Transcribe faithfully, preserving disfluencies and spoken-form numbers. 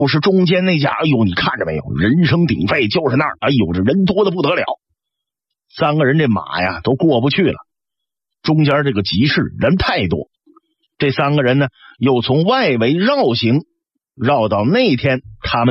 就是中间那家，哎呦，你看着没有，人声鼎沸，就是那儿，哎呦，这人多的不得了。三个人这马呀都过不去了，中间这个集市人太多，这三个人呢又从外围绕行，绕到那天他们